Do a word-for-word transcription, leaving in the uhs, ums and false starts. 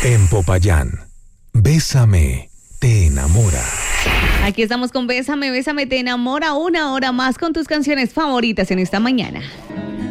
En Popayán, Bésame, te enamora. Aquí estamos con Bésame, Bésame, te enamora una hora más con tus canciones favoritas en esta mañana.